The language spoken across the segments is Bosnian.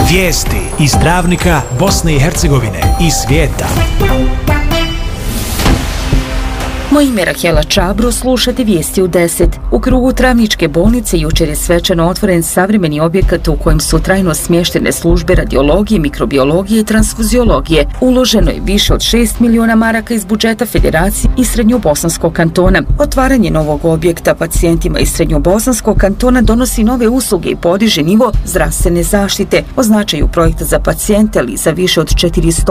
Vijesti iz Travnika, Bosne i Hercegovine i svijeta. Moje ime je Rahela Čabro, slušate vijesti u 10. U krugu Travničke bolnice jučer je svečano otvoren savremeni objekat u kojem su trajno smještene službe radiologije, mikrobiologije i transfuziologije. Uloženo je više od 6 miliona maraka iz budžeta Federacije i Srednjobosanskog kantona. Otvaranje novog objekta pacijentima iz Srednjobosanskog kantona donosi nove usluge i podiže nivo zdravstvene zaštite. O značaju projekta za pacijente, ali za više od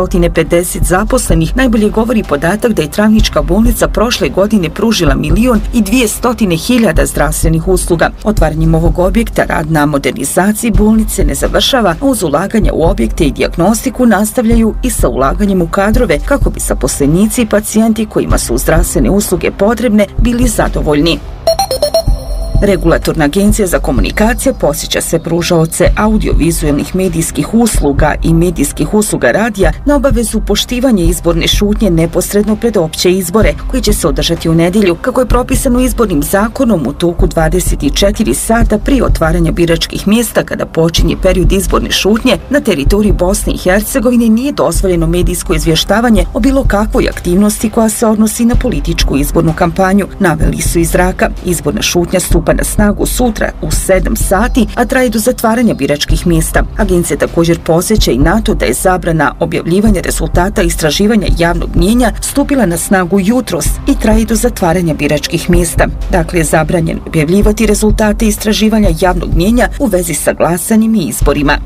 450 zaposlenih, najbolje govori podatak da je Travnička bolnica prošle godine pružila 1.200.000 zdravstvenih usluga. Otvaranjem ovog objekta rad na modernizaciji bolnice ne završava, a uz ulaganja u objekte i dijagnostiku nastavljaju i sa ulaganjem u kadrove kako bi zaposlenici i pacijenti kojima su zdravstvene usluge potrebne bili zadovoljni. Regulatorna agencija za komunikacije podsjeća sve pružaoce audiovizualnih medijskih usluga i medijskih usluga radija na obavezu poštivanja izborne šutnje neposredno pred opće izbore, koji će se održati u nedjelju, kako je propisano izbornim zakonom u toku 24 sata prije otvaranja biračkih mjesta kada počinje period izborne šutnje. Na teritoriji Bosne i Hercegovine nije dozvoljeno medijsko izvještavanje o bilo kakvoj aktivnosti koja se odnosi na političku izbornu kampanju, naveli su iz zraka. Izborna šutnja stupa na snagu sutra u 7 sati, a traje do zatvaranja biračkih mjesta. Agencija također podsjeća i na to da je zabrana objavljivanja rezultata istraživanja javnog mnijenja stupila na snagu jutros i traje do zatvaranja biračkih mjesta. Dakle, je zabranjeno objavljivati rezultate istraživanja javnog mnijenja u vezi sa glasanjem i izborima.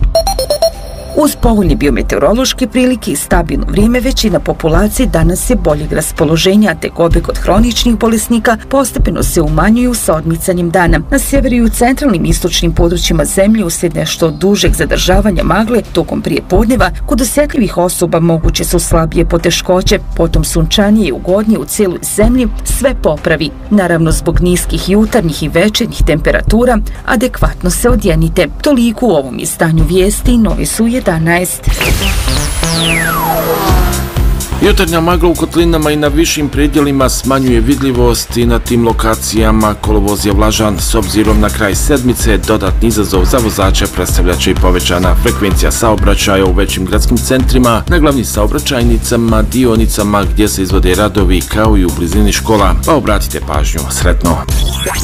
Uz povoljne biometeorološke prilike i stabilno vrijeme, većina populacije danas je boljeg raspoloženja, te tegobe kod hroničnih bolesnika postepeno se umanjuju sa odmicanjem dana. Na sjeveru i u centralnim istočnim područjima zemlje uslijed nešto dužeg zadržavanja magle tokom prijepodneva, kod osjetljivih osoba moguće su slabije poteškoće, potom sunčanije i ugodnije u cijeloj zemlji, sve popravi. Naravno, zbog niskih jutarnjih i večernjih temperatura, adekvatno se odjenite. Toliko u ovom izdanju vijesti, novi su 11. Jutarnja magla u kotlinama i na višim predjelima smanjuje vidljivost i na tim lokacijama kolovoz je vlažan. S obzirom na kraj sedmice, dodatni izazov za vozače predstavlja će i povećana frekvencija saobraćaja u većim gradskim centrima, na glavnim saobraćajnicama, dionicama gdje se izvode radovi kao i u blizini škola, pa obratite pažnju. Sretno!